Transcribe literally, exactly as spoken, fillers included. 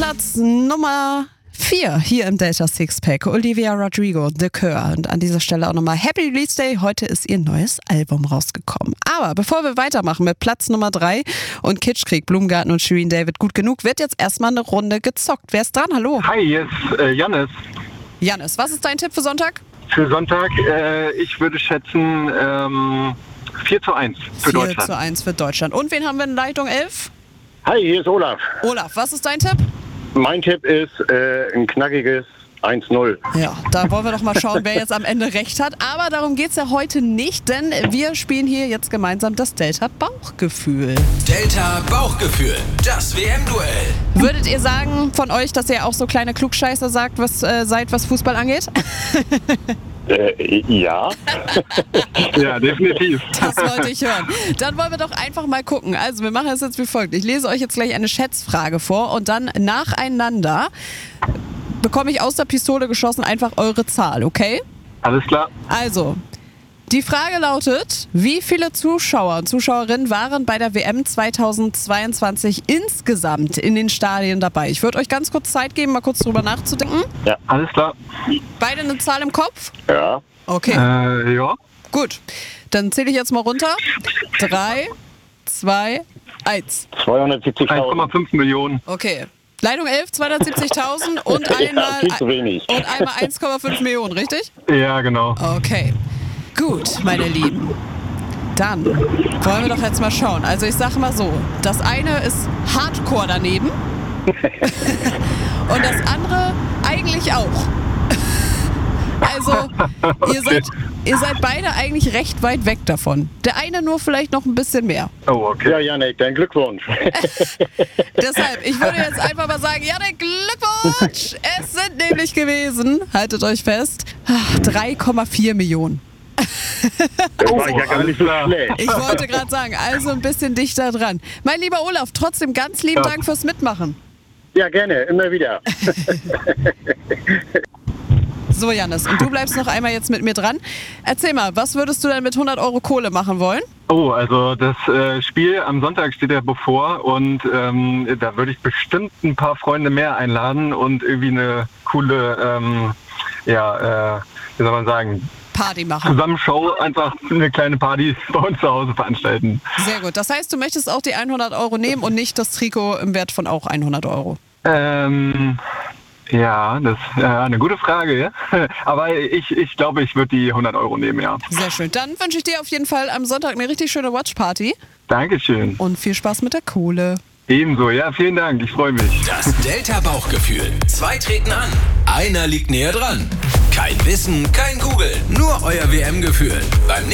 Platz Nummer vier hier im Delta Sixpack. Olivia Rodrigo, The Cure. Und an dieser Stelle auch nochmal Happy Release Day. Heute ist ihr neues Album rausgekommen. Aber bevor wir weitermachen mit Platz Nummer drei und Kitschkrieg, Blumengarten und Shirin David gut genug, wird jetzt erstmal eine Runde gezockt. Wer ist dran? Hallo. Hi, hier ist äh, Jannis. Jannis, was ist dein Tipp für Sonntag? Für Sonntag, äh, ich würde schätzen ähm, vier zu eins für vier Deutschland. zu eins für Deutschland. Und wen haben wir in Leitung elf? Hi, hier ist Olaf. Olaf, was ist dein Tipp? Mein Tipp ist äh, ein knackiges eins null. Ja, da wollen wir doch mal schauen, wer jetzt am Ende recht hat. Aber darum geht es ja heute nicht, denn wir spielen hier jetzt gemeinsam das Delta Bauchgefühl. Delta Bauchgefühl, das W M-Duell. Würdet ihr sagen von euch, dass ihr auch so kleine Klugscheißer sagt, was, äh, seid, was Fußball angeht? Äh, ja. Ja, definitiv. Das wollte ich hören. Dann wollen wir doch einfach mal gucken. Also wir machen es jetzt wie folgt. Ich lese euch jetzt gleich eine Schätzfrage vor und dann nacheinander bekomme ich aus der Pistole geschossen einfach eure Zahl, okay? Alles klar. Also, die Frage lautet, wie viele Zuschauer und Zuschauerinnen waren bei der W M zweitausendzweiundzwanzig insgesamt in den Stadien dabei? Ich würde euch ganz kurz Zeit geben, mal kurz drüber nachzudenken. Ja. Alles klar. Beide eine Zahl im Kopf? Ja. Okay, Äh, ja. gut. Dann zähle ich jetzt mal runter. Drei, zwei, eins. eins zweihundertsiebzigtausend. Komma fünf Millionen. Okay. Leitung elf, zweihundertsiebzigtausend und einmal, Ja, viel zu wenig. und einmal eins Komma fünf Millionen, richtig? Ja, genau. Okay. Gut, meine Lieben. Dann wollen wir doch jetzt mal schauen. Also ich sage mal so, das eine ist Hardcore daneben und das andere eigentlich auch. Also ihr seid, ihr seid beide eigentlich recht weit weg davon. Der eine nur vielleicht noch ein bisschen mehr. Oh, okay. Ja, Janek, dein Glückwunsch. Deshalb, ich würde jetzt einfach mal sagen, ja, den Glückwunsch! Es sind nämlich gewesen, haltet euch fest, drei Komma vier Millionen. Das war ja gar nicht so schlecht. Ich wollte gerade sagen, also ein bisschen dichter dran. Mein lieber Olaf, trotzdem ganz lieben Ja. Dank fürs Mitmachen. Ja, gerne, immer wieder. So, Jannis, und du bleibst noch einmal jetzt mit mir dran. Erzähl mal, was würdest du denn mit hundert Euro Kohle machen wollen? Oh, also das äh, Spiel am Sonntag steht ja bevor und ähm, da würde ich bestimmt ein paar Freunde mehr einladen und irgendwie eine coole, ähm, ja, äh, wie soll man sagen, Party machen. Zusammenshow, einfach eine kleine Party bei uns zu Hause veranstalten. Sehr gut. Das heißt, du möchtest auch die hundert Euro nehmen und nicht das Trikot im Wert von auch hundert Euro. Ähm, ja, das ist äh, eine gute Frage, ja. Aber ich, ich glaube, ich würde die hundert Euro nehmen, ja. Sehr schön. Dann wünsche ich dir auf jeden Fall am Sonntag eine richtig schöne Watchparty Dankeschön. und viel Spaß mit der Kohle. Ebenso, ja, vielen Dank, ich freue mich. Das Delta Bauchgefühl. Zwei treten an. Einer liegt näher dran. Kein Wissen, kein Google, nur euer W M-Gefühl. Beim